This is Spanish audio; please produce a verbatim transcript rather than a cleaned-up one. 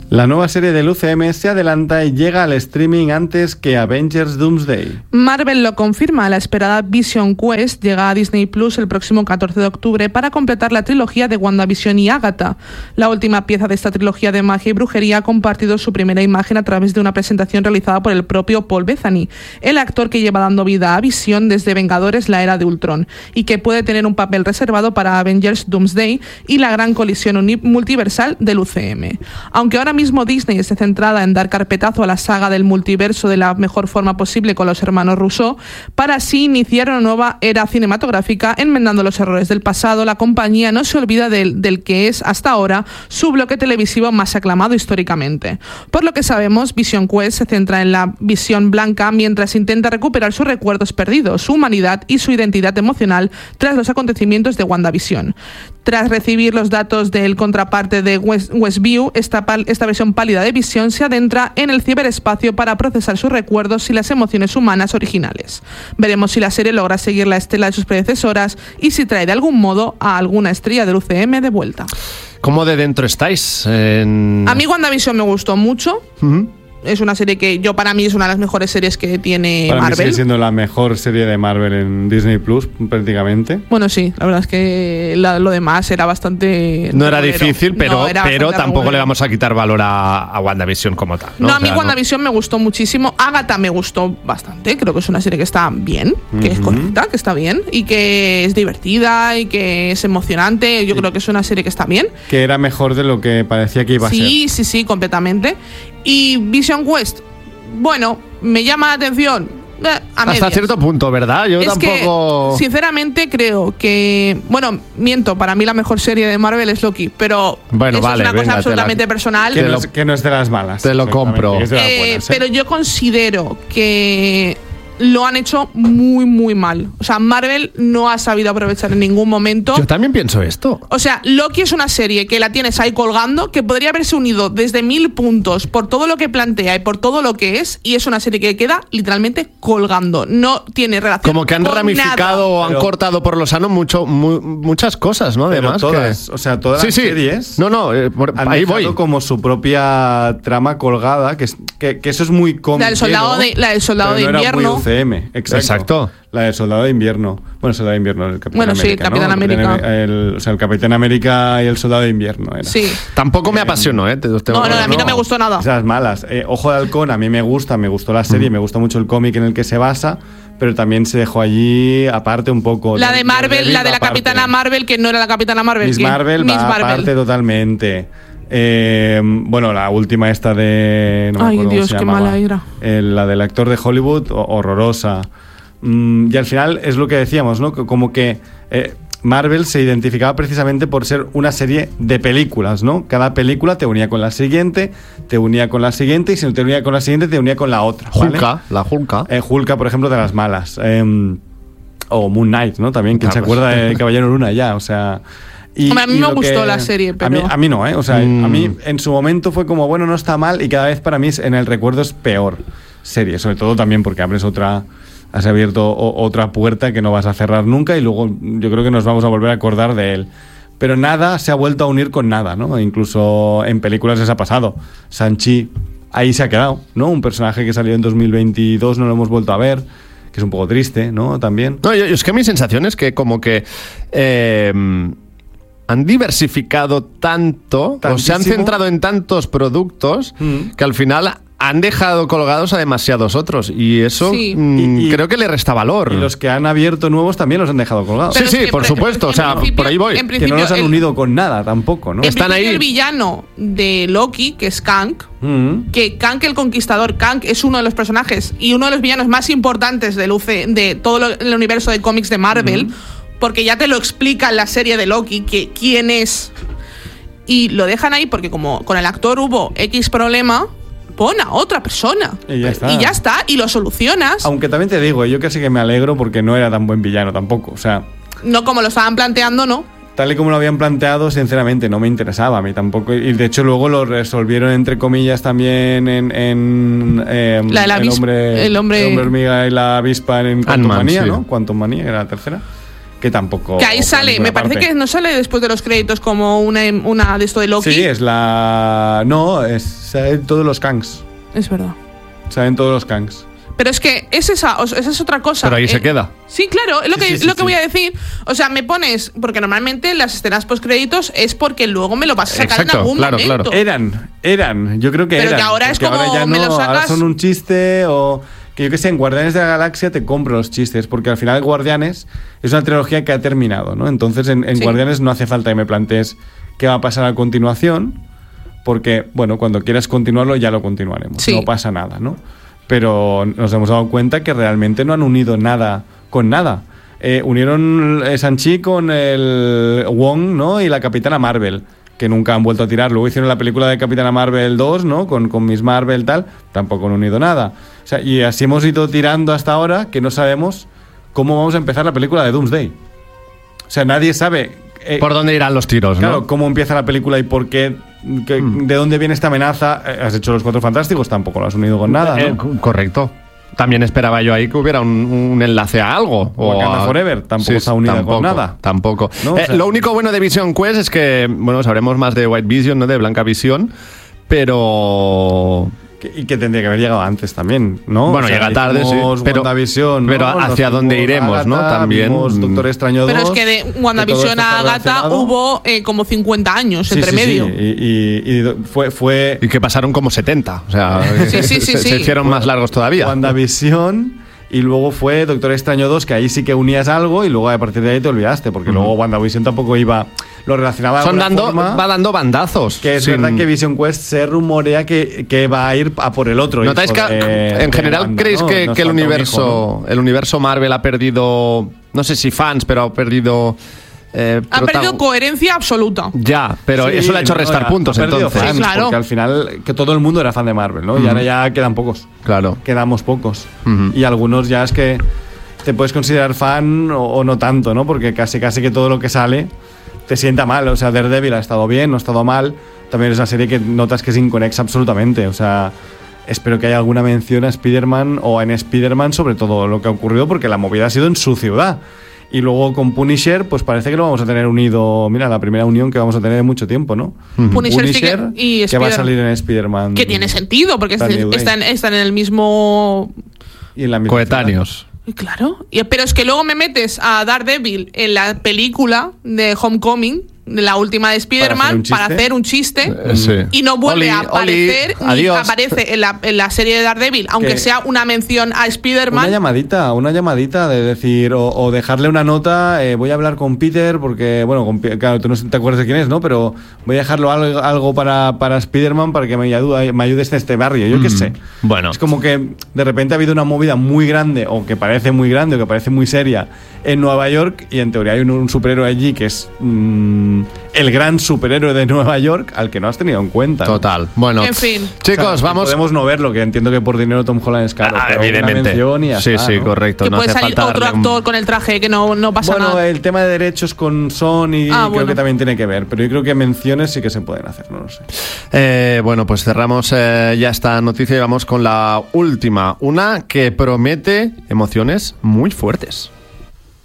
La nueva serie del U C M se adelanta y llega al streaming antes que Avengers Doomsday. Marvel lo confirma, la esperada Vision Quest llega a Disney Plus el próximo catorce de octubre para completar la trilogía de WandaVision y Agatha. La última pieza de esta trilogía de magia y brujería ha compartido su primera imagen a través de una presentación realizada por el propio Paul Bettany, el actor que lleva dando vida a Vision desde Vengadores la Era de Ultron, y que puede tener un papel reservado para Avengers Doomsday y la gran colisión uni- multiversal del U C M. Aunque ahora mismo Disney esté centrada en dar carpetazo a la saga del multiverso de la mejor forma posible con los hermanos Russo, para así iniciar una nueva era cinematográfica enmendando los errores del pasado, la compañía no se olvida del, del que es hasta ahora su bloque televisivo más aclamado históricamente. Por lo que sabemos, Vision Quest se centra en la visión blanca mientras intenta recuperar sus recuerdos perdidos, su humanidad y su identidad emocional tras los acontecimientos de WandaVision. Tras recibir los datos del contraparte de West, Westview, esta, pal, esta versión pálida de Vision se adentra en el ciberespacio para procesar sus recuerdos y las emociones humanas originales. Veremos si la serie logra seguir la estela de sus predecesoras y si trae de algún modo a alguna estrella del U C M de vuelta. ¿Cómo de dentro estáis? En... A mí WandaVision me gustó mucho. Uh-huh. Es una serie que yo para mí es una de las mejores series que tiene para Marvel. Mí sigue siendo la mejor serie de Marvel en Disney Plus, prácticamente. Bueno, sí, la verdad es que la, lo demás era bastante... No era difícil, pero, no, era pero tampoco regulero. Le vamos a quitar valor a, a WandaVision como tal. No, no a o mí sea, WandaVision no. me gustó muchísimo. Agatha me gustó bastante. Creo que es una serie que está bien, que uh-huh. es correcta, que está bien y que es divertida y que es emocionante. Yo sí. creo que es una serie que está bien. Que era mejor de lo que parecía que iba sí, a ser. Sí, sí, sí, completamente. Y Vision Quest, bueno, me llama la atención. Eh, a Hasta medias. cierto punto, ¿verdad? Yo es tampoco. Que, sinceramente, creo que. Bueno, miento, para mí la mejor serie de Marvel es Loki, pero. Bueno, eso vale, es una cosa venga, absolutamente la, personal. Que no, es, que no es de las malas. Te lo compro. Es de las eh, buenas, ¿eh? Pero yo considero que lo han hecho muy, muy mal. O sea, Marvel no ha sabido aprovechar en ningún momento. Yo también pienso esto. O sea, Loki es una serie que la tienes ahí colgando, que podría haberse unido desde mil puntos por todo lo que plantea y por todo lo que es, y es una serie que queda literalmente colgando. No tiene relación Como que han con ramificado o han pero, cortado por lo sano mucho, mu, muchas cosas, ¿no? Además, todas, que... o sea, todas sí, las sí. series no, no, eh, por, han ahí dejado voy. como su propia trama colgada, que, es, que, que eso es muy cómico. La del soldado de, la del soldado de no invierno. Era muy U C M, exacto. Exacto. La del soldado de invierno. Bueno, el soldado de invierno, el Capitán bueno, América. sí, el Capitán ¿no? América. El, el, o sea, el Capitán América y el soldado de invierno. Era. Sí. Tampoco me apasionó, ¿eh? Te, te no, no, a mí no, no me gustó nada. Esas malas. Eh, Ojo de Halcón, a mí me gusta, me gustó la serie, mm. me gusta mucho el cómic en el que se basa, pero también se dejó allí aparte un poco. La de Marvel, de la de la aparte. Capitana Marvel, que no era la Capitana Marvel. Miss Marvel Miss va Marvel. aparte totalmente. Eh, bueno, la última esta de... No Ay, Dios, qué mala era. Eh, la del actor de Hollywood, horrorosa. Mm, y al final es lo que decíamos, ¿no? Como que eh, Marvel se identificaba precisamente por ser una serie de películas, ¿no? Cada película te unía con la siguiente, te unía con la siguiente, y si no te unía con la siguiente, te unía con la otra, ¿vale? Hulka, la Hulka. Eh, Hulka, por ejemplo, de las malas. Eh, o Moon Knight, ¿no? También, ¿quién claro, se acuerda de Caballero Luna ya? O sea... Y, Hombre, a mí me gustó que, la serie, pero... A mí, a mí no, ¿eh? O sea, mm. a mí en su momento fue como, bueno, no está mal, y cada vez para mí en el recuerdo es peor serie, sobre todo también porque abres otra... Has abierto o, otra puerta que no vas a cerrar nunca, y luego yo creo que nos vamos a volver a acordar de él. Pero nada se ha vuelto a unir con nada, ¿no? Incluso en películas les ha pasado. Shang-Chi, ahí se ha quedado, ¿no? Un personaje que salió en dos mil veintidós, no lo hemos vuelto a ver, que es un poco triste, ¿no? También. No, yo, es que mi sensación es que como que... Eh, han diversificado tanto, Tantísimo. o se han centrado en tantos productos mm. que al final han dejado colgados a demasiados otros, y eso sí. mmm, y, y, creo que le resta valor. Y los que han abierto nuevos también los han dejado colgados. Pero sí, sí, por supuesto, o sea, por ahí voy. Que no los han el, unido con nada tampoco, ¿no? Están ahí. El villano de Loki, que es Kang, mm-hmm. que Kang el Conquistador, Kang es uno de los personajes y uno de los villanos más importantes del U C, de todo lo, el universo de cómics de Marvel, mm-hmm. porque ya te lo explica en la serie de Loki que quién es, y lo dejan ahí porque como con el actor hubo X problema, pon a otra persona y ya está, y, ya está, y lo solucionas. Aunque también te digo, yo casi que me alegro porque no era tan buen villano tampoco, o sea, no como lo estaban planteando, no. Tal y como lo habían planteado, sinceramente no me interesaba a mí tampoco, y de hecho luego lo resolvieron entre comillas también en, en eh, la de la el, hombre, el hombre el hombre hormiga y la avispa en Quantumania, sí. ¿no? Quantumania era la tercera. que tampoco... Que ahí sale, me parece parte. que no sale después de los créditos como una, una de esto de Loki. Sí, es la... No, es, salen todos los Kangs. Es verdad. Salen todos los Kangs. Pero es que es esa, o sea, esa es otra cosa. Pero ahí eh, se queda. Sí, claro, es lo Sí, que, sí, sí, lo que sí. voy a decir. O sea, me pones, porque normalmente las escenas postcréditos es porque luego me lo vas a sacar Exacto, en algún claro, momento. claro. Eran, eran, yo creo que Pero eran. que ahora es porque como, ahora ya me no, lo sacas- ahora son un chiste o... Que yo que sé, en Guardianes de la Galaxia te compro los chistes, porque al final Guardianes es una trilogía que ha terminado, ¿no? Entonces en, en Sí. Guardianes no hace falta que me plantees qué va a pasar a continuación, porque, bueno, cuando quieras continuarlo ya lo continuaremos, Sí. no pasa nada, ¿no? Pero nos hemos dado cuenta que realmente no han unido nada con nada. Eh, unieron eh, Shang-Chi con el Wong, ¿no? Y la Capitana Marvel, que nunca han vuelto a tirar. Luego hicieron la película de Capitana Marvel dos, ¿no? Con, con Miss Marvel, tal. Tampoco han unido nada. O sea, y así hemos ido tirando hasta ahora que no sabemos cómo vamos a empezar la película de Doomsday. O sea, nadie sabe... eh, ¿Por dónde irán los tiros, Claro, no? cómo empieza la película y por qué, que- Mm. de dónde viene esta amenaza. Eh, Has hecho los Cuatro Fantásticos, tampoco lo has unido con nada, Eh, ¿no? co- correcto. También esperaba yo ahí que hubiera un, un enlace a algo. Wakanda a- Forever, tampoco está unida con tampoco, nada. Tampoco. ¿No? O Eh, sea- lo único bueno de Vision Quest es que, bueno, sabremos más de White Vision, ¿no? De Blanca Visión, pero... Que- y que tendría que haber llegado antes también, ¿no? Bueno, llega tarde, sí, hicimos pero- WandaVision, ¿no? pero hacia Nos dónde fuimos iremos, a ¿no? También. vimos Doctor Extraño dos. Pero es que de que todo WandaVision esto a está Agatha relacionado. hubo eh, como cincuenta años Sí, entre sí, sí, medio. Y, y- y do- fue, fue Y que pasaron como setenta. O sea, Sí, sí, sí, se, sí. se hicieron más largos todavía. WandaVision y luego fue Doctor Extraño dos, que ahí sí que unías algo y luego a partir de ahí te olvidaste, porque luego WandaVision tampoco iba... Lo relacionaba de Son alguna dando, forma, va dando bandazos. que es sin- verdad que Vision Quest se rumorea que, que va a ir a por el otro. ¿Notáis hijo que de- en de general Wanda, creéis ¿no? que, Nos que el falta un universo hijo, el universo Marvel ha perdido, no sé si fans, pero ha perdido eh, Ha prota- perdido coherencia absoluta. Ya, pero Sí, eso le ha hecho no, restar ha- puntos ha perdido entonces. fans, Sí, claro. Porque al final que todo el mundo era fan de Marvel, ¿no? Y ahora ya quedan pocos. Claro. Quedamos pocos. Ujú. Y algunos ya es que te puedes considerar fan o, o no tanto, ¿no? Porque casi casi que todo lo que sale te sienta mal. O sea, Daredevil ha estado bien, no ha estado mal. También es una serie que notas que es inconexa absolutamente. O sea, espero que haya alguna mención a Spider-Man o en Spider-Man sobre todo lo que ha ocurrido, porque la movida ha sido en su ciudad. Y luego con Punisher, pues parece que lo vamos a tener unido. Mira, la primera unión que vamos a tener en mucho tiempo, ¿no? Punisher sí que- y que va a Spider- salir en Spider-Man. Que tiene sentido, porque Brand est- New Day. están, están en el mismo. Y en la misma Coetáneos. Y Claro. Y- Pero es que luego me metes a Daredevil en la película de Homecoming, de la última de Spider-Man, ¿Para hacer un chiste? para hacer un chiste. Eh, sí. Y no vuelve Oli, a aparecer, Oli, ni adiós. aparece en la, en la serie de Daredevil, aunque Que- sea una mención a Una Spider-Man. llamadita, una llamadita de decir, o, o dejarle una nota, eh, voy a hablar con Peter, porque, bueno, con Pi- claro, tú no te acuerdas de quién es, ¿no? Pero voy a dejarlo algo, algo para, para Spider-Man para que me ayude, me ayudes en este barrio, yo qué sé. Bueno. Es como que de repente ha habido una movida muy grande, o que parece muy grande, o que parece muy seria, en Nueva York, y en teoría hay un, un superhéroe allí que es mm, el gran superhéroe de Nueva York, al que no has tenido en cuenta. ¿no? Total. Bueno, En fin. chicos, O sea, vamos. Podemos no verlo, que entiendo que por dinero Tom Holland es caro. Ah, pero una evidentemente. mención y ya sí, está, sí, ¿no? correcto. Que no puede hace salir falta otro darle un- actor con el traje, que no, no pasa Bueno, nada. el tema de derechos con Sony Ah, creo bueno. que también tiene que ver, pero yo creo que menciones sí que se pueden hacer, no lo sé. Eh, bueno, pues cerramos eh, ya esta noticia y vamos con la última. Una que promete emociones muy fuertes.